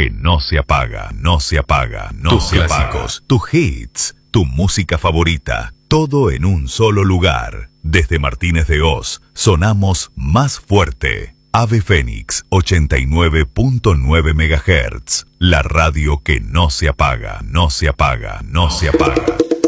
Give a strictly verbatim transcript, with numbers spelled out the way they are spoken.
que no se apaga, no se apaga, no Tus se clásicos. apaga. Tus hits, tu música favorita, todo en un solo lugar. Desde Martínez de Oz, sonamos más fuerte. Ave Fénix ochenta y nueve punto nueve megahertz. La radio que no se apaga, no se apaga, no se apaga.